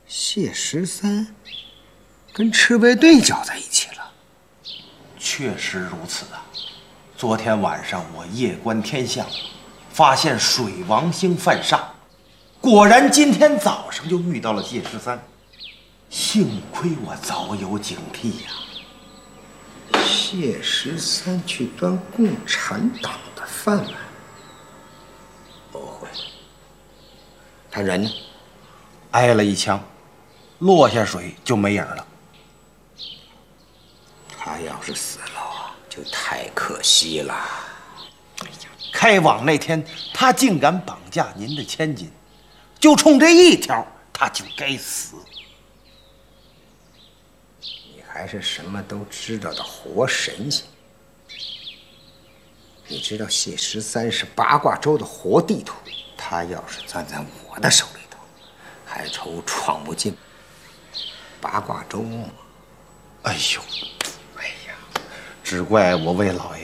谢13跟赤卫队搅在一起了。 确实如此啊！昨天晚上我夜观天象，发现水王星犯煞，果然今天早上就遇到了谢13。幸亏我早有警惕呀！ 谢13去端共产党的饭碗？不会，他人呢？ 挨了一枪，落下水就没影了。 他要是死了啊，就太可惜了。 开网那天，他竟敢绑架您的千金，就冲这一条，他就该死。 你还是什么都知道的活神仙。你知道谢13是八卦洲的活地图，他要是攥在我的手里头，还愁闯不进八卦洲吗？ 哎呦，哎呀，只怪我为老爷